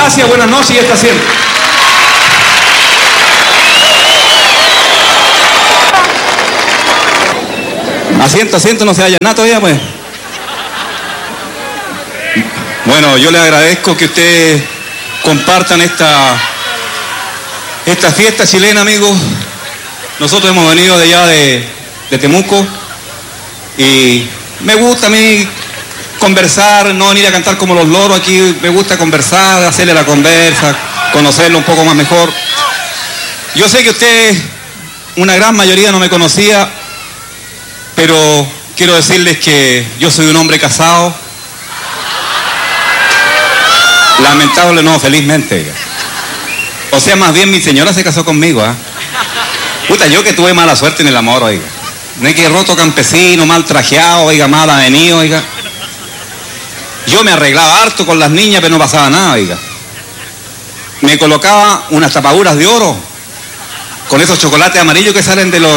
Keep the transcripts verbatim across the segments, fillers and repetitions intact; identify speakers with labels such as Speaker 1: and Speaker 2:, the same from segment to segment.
Speaker 1: Gracias, buenas noches y hasta siempre. Asiento, asiento, no se haya nada todavía, pues. Bueno, yo le agradezco que ustedes compartan esta, esta fiesta chilena, amigos. Nosotros hemos venido de allá de, de Temuco y me gusta a mí conversar, no venir a cantar como los loros aquí. Me gusta conversar, hacerle la conversa, conocerlo un poco más mejor. Yo sé que ustedes, una gran mayoría no me conocía, pero quiero decirles que yo soy un hombre casado. Lamentable, no, felizmente. O sea, más bien mi señora se casó conmigo, ¿ah? ¿eh? Puta, yo que tuve mala suerte en el amor, oiga. No hay que roto campesino, mal trajeado, oiga, mal avenido, oiga. Yo me arreglaba harto con las niñas, pero no pasaba nada, oiga. Me colocaba unas tapaduras de oro con esos chocolates amarillos que salen de los...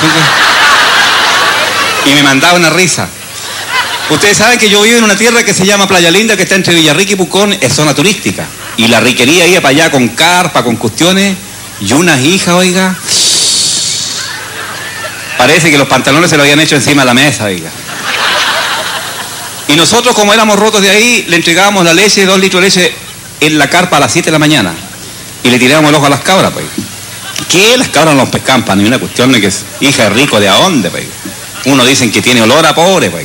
Speaker 1: y me mandaba una risa. Ustedes saben que yo vivo en una tierra que se llama Playa Linda, que está entre Villarrica y Pucón, es zona turística. Y la riquería iba para allá con carpa, con cuestiones, y unas hijas, oiga. Parece que los pantalones se lo habían hecho encima de la mesa, oiga. Y nosotros, como éramos rotos de ahí, le entregábamos la leche, dos litros de leche en la carpa a las siete de la mañana. Y le tirábamos el ojo a las cabras, pues. ¿Qué? Las cabras no pescan para ni una cuestión de que es hija de rico de a dónde, pues. Uno dicen que tiene olor a pobre, pues.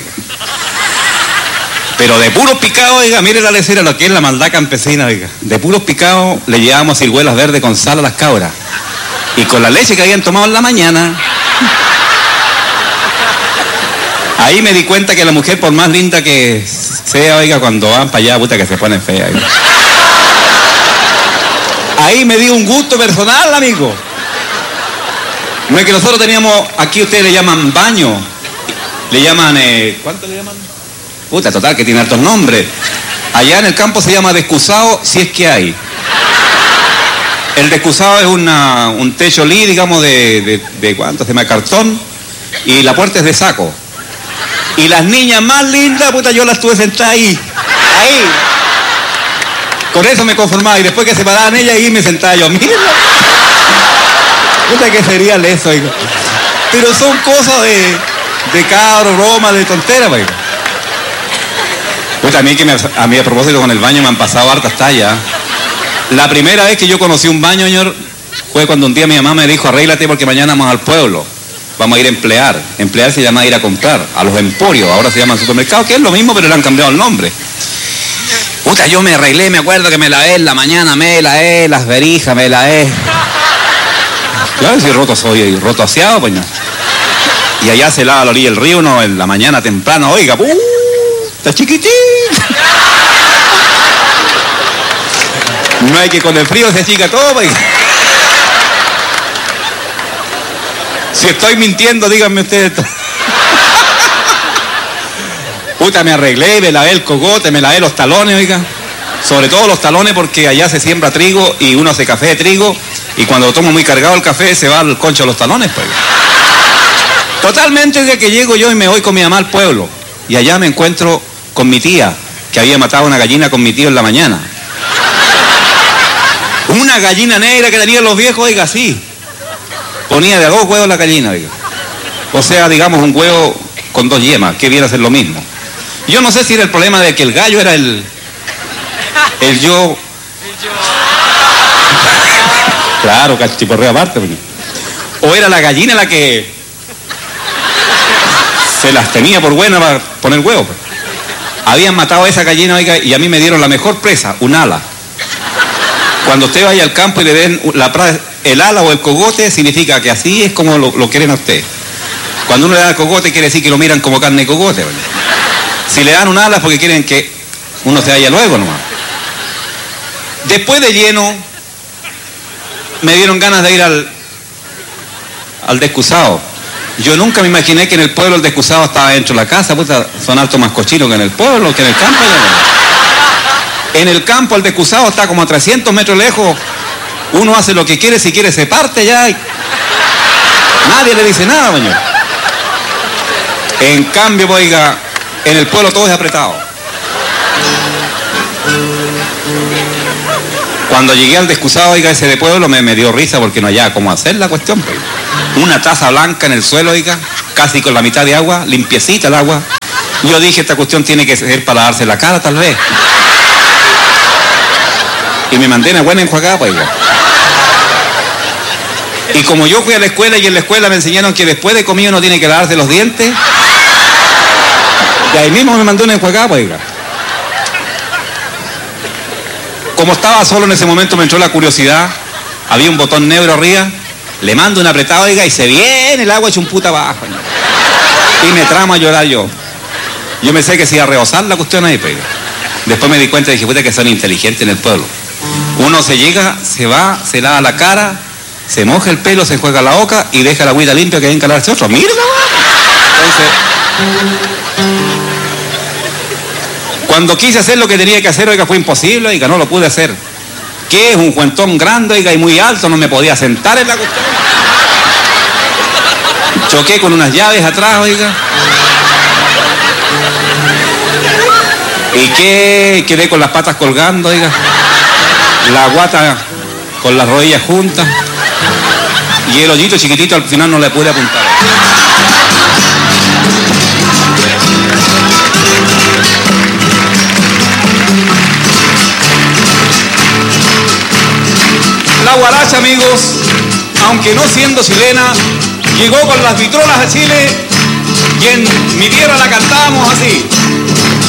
Speaker 1: Pero de puros picados, oiga, mire la lecera, lo que es la maldad campesina, oiga. De puros picados le llevábamos ciruelas verdes con sal a las cabras. Y con la leche que habían tomado en la mañana, ahí me di cuenta que la mujer, por más linda que sea, oiga, cuando van para allá, puta que se ponen feas. Oiga. Ahí me dio un gusto personal, amigo. No es que nosotros teníamos, aquí ustedes le llaman baño, le llaman, eh, ¿cuánto le llaman? Puta, total, que tiene hartos nombres. Allá en el campo se llama descusado, si es que hay. El descusado es una, un techo lee, digamos, de, de, de ¿cuánto se llama? Cartón, y la puerta es de saco. Y las niñas más lindas, puta, yo las tuve sentadas ahí, ahí. Con eso me conformaba, y después que se paraban ellas, ahí me sentaba yo. Mira, puta, que sería eso, oiga. Pero son cosas de, de cabro, broma, de tontera, oiga. Puta, a mí, que me, a mí a propósito con el baño me han pasado hartas tallas. La primera vez que yo conocí un baño, señor, fue cuando un día mi mamá me dijo, arréglate porque mañana vamos al pueblo. Vamos a ir a emplear. Emplear se llama ir a comprar, a los emporios, ahora se llaman supermercados, que es lo mismo, pero le han cambiado el nombre. Puta, yo me arreglé, me acuerdo que me lavé en la mañana, me lavé las verijas, me lavé. Claro, si roto soy, roto aseado, pues no. Y allá se lava a la orilla del río, no, en la mañana temprano, oiga, uh, está chiquitín. No hay que con el frío se achica todo, oiga. Si estoy mintiendo, díganme ustedes. Puta, me arreglé, me lavé el cogote, me lavé los talones, oiga. Sobre todo los talones porque allá se siembra trigo y uno hace café de trigo y cuando lo tomo muy cargado el café se va al concho de los talones, pues. Totalmente, desde que llego yo y me voy con mi mamá al pueblo y allá me encuentro con mi tía que había matado una gallina con mi tío en la mañana. Una gallina negra que tenían los viejos, oiga, así. Ponía de a dos huevos la gallina, oiga. O sea, digamos, un huevo con dos yemas, que viene a ser lo mismo. Yo no sé si era el problema de que el gallo era el... El yo... Claro, cachiporreo aparte. O era la gallina la que... se las tenía por buena para poner huevos. Habían matado a esa gallina, oiga, y a mí me dieron la mejor presa, un ala. Cuando usted vaya al campo y le den la, el ala o el cogote, significa que así es como lo, lo quieren a usted. Cuando uno le da el cogote, quiere decir que lo miran como carne de cogote. ¿Verdad? Si le dan un ala es porque quieren que uno se vaya luego nomás. Después de lleno, me dieron ganas de ir al, al descusado. Yo nunca me imaginé que en el pueblo el descusado estaba dentro de la casa, pues son harto más cochinos que en el pueblo, que en el campo. En el campo el descusado está como a trescientos metros lejos. Uno hace lo que quiere, si quiere se parte ya. Y... nadie le dice nada, señor. En cambio, oiga, en el pueblo todo es apretado. Cuando llegué al excusado, oiga, ese de pueblo, me, me dio risa porque no hallaba cómo hacer la cuestión. Pues. Una taza blanca en el suelo, oiga, casi con la mitad de agua, limpiecita el agua. Yo dije, esta cuestión tiene que ser para darse la cara, tal vez. Y me mandé una buena enjuagada, pues, oiga. Y como yo fui a la escuela y en la escuela me enseñaron que después de comer uno tiene que lavarse los dientes, y ahí mismo me mandé una enjuagada, pues, oiga. Como estaba solo en ese momento me entró la curiosidad, había un botón negro arriba, le mando un apretado, oiga, y se viene el agua hecho un puta abajo. Y me tramo a llorar yo. Yo me sé que se iba a rebosar la cuestión ahí, pues. Después me di cuenta y dije, puta, que son inteligentes en el pueblo. Uno se llega, se va, se lava la cara, se moja el pelo, se enjuaga la boca y deja la agüita limpia que hay que encalarse otro. ¡Mira! Entonces, cuando quise hacer lo que tenía que hacer, oiga, fue imposible, oiga, no lo pude hacer. ¿Qué es? Un cuentón grande, oiga, y muy alto, no me podía sentar en la cuestión. Choqué con unas llaves atrás, oiga. ¿Y qué? Quedé con las patas colgando, oiga. La guata con las rodillas juntas. Y el hoyito chiquitito al final no le pude apuntar. La guaracha, amigos, aunque no siendo chilena, llegó con las vitrolas a Chile y en mi tierra la cantábamos así.